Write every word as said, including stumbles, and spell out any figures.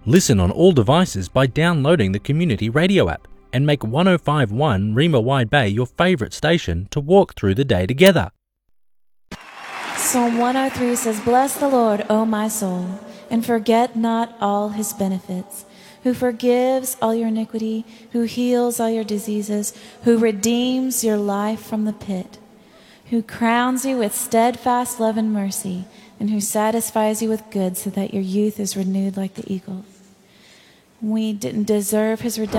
Listen on all devices by downloading the Community Radio app and make one oh five point one Rima Wide Bay your favourite station to walk through the day together. Psalm one oh three says, "Bless the Lord, O my soul, and forget not all his benefits, who forgives all your iniquity, who heals all your diseases, who redeems your life from the pit, who crowns you with steadfast love and mercy, and who satisfies you with good so that your youth is renewed like the eagle." We didn't deserve his redemption.